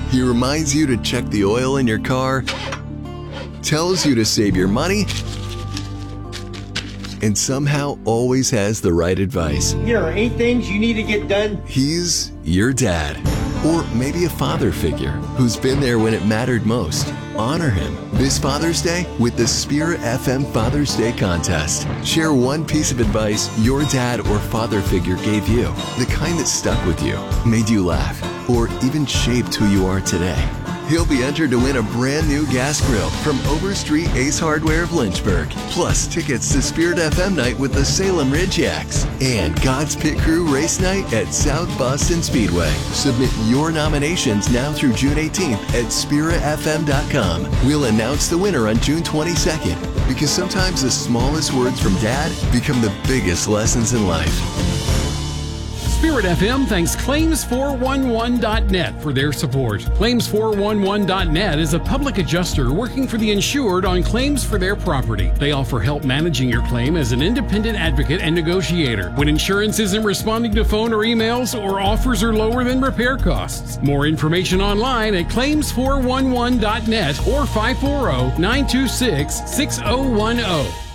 He reminds you to check the oil in your car, tells you to save your money, and somehow always has the right advice. Here are 8 things you need to get done. He's your dad, or maybe a father figure who's been there when it mattered most. Honor him this Father's Day with the Spirit FM Father's Day contest. Share one piece of advice your dad or father figure gave you, the kind that stuck with you, made you laugh, or even shaped who you are today. He'll be entered to win a brand new gas grill from Overstreet Ace Hardware of Lynchburg, plus tickets to Spirit FM night with the Salem Ridge Yaks and God's Pit Crew race night at South Boston Speedway. Submit your nominations now through June 18th at spiritfm.com. We'll announce the winner on June 22nd, because sometimes the smallest words from Dad become the biggest lessons in life. Spirit FM thanks Claims411.net for their support. Claims411.net is a public adjuster working for the insured on claims for their property. They offer help managing your claim as an independent advocate and negotiator when insurance isn't responding to phone or emails, or offers are lower than repair costs. More information online at Claims411.net or 540-926-6010.